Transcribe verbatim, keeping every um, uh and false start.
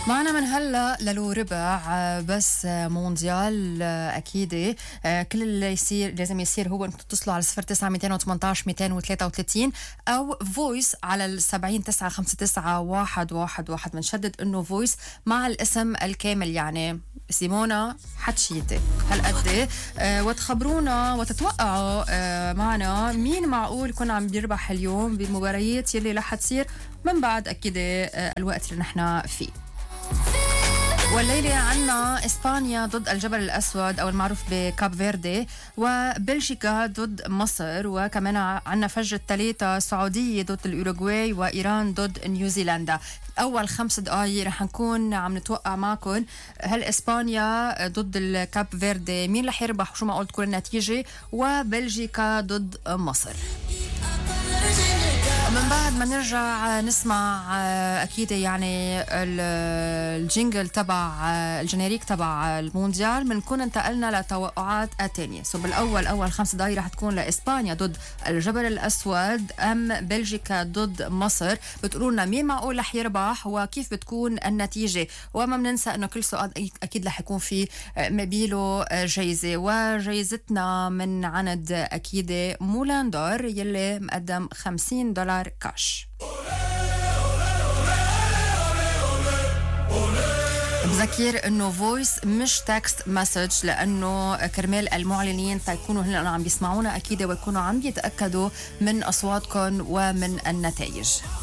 معنا من هلا للو ربع بس مونديال اكيد. كل اللي يصير لازم يصير هو انكم تتصلوا على صفر تسعة مئتين وثمانية عشر مئتين وثلاثة وثلاثين او فويس على السبعين تسعة خمسة تسعة واحد واحد واحد. بنشدد انه فويس مع الاسم الكامل، يعني سيمونا حتشيتي هالقد أه وتخبرونا وتتوقعوا أه معنا مين معقول يكون عم بيربح اليوم بالمباريات يلي رح تصير من بعد اكيد أه الوقت اللي نحن فيه. والليلة عنا إسبانيا ضد الجبل الأسود أو المعروف بكاب فيردي، وبلجيكا ضد مصر، وكمان عنا فجر الثلاثة السعودية ضد الأوروغواي، وإيران ضد نيوزيلندا. أول خمس دقايق رح نكون عم نتوقع معكم هل إسبانيا ضد الكاب فيردي مين رح يربح وشو معقول تكون النتيجة، وبلجيكا ضد مصر. من بعد ما نرجع نسمع أكيد يعني الجينجل تبع الجنريك تبع المونديال، بنكون انتقلنا لتوقعات التانية. سو بالأول أول خمس دقايق رح تكون لإسبانيا ضد الجبل الأسود أم بلجيكا ضد مصر. بتقولوا لنا مين معقول رح يربح وكيف بتكون النتيجة، وما بننسى إنه كل سؤال أكيد رح يكون فيه مبيله جايزة، وجايزتنا من عند أكيد مولاندور يلي مقدم خمسين دولار كاش. بذكر انه فويس مش تكست مسج، لانه كرمال المعلنين تيكونوا هن عم بيسمعونا اكيد ويكونوا عم يتاكدوا من اصواتكم ومن النتائج.